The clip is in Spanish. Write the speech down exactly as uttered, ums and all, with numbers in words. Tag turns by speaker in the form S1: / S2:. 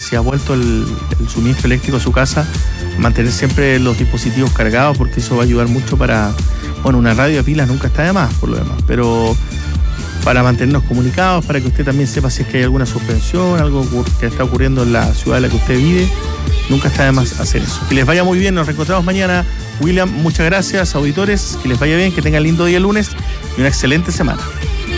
S1: si ha vuelto el, el suministro eléctrico a su casa, mantener siempre los dispositivos cargados, porque eso va a ayudar mucho para, bueno, una radio de pilas nunca está de más, por lo demás, pero para mantenernos comunicados, para que usted también sepa si es que hay alguna suspensión, algo que está ocurriendo en la ciudad en la que usted vive, nunca está de más hacer eso. Que les vaya muy bien, nos reencontramos mañana. William, muchas gracias, auditores, que les vaya bien, que tengan lindo día el lunes y una excelente semana.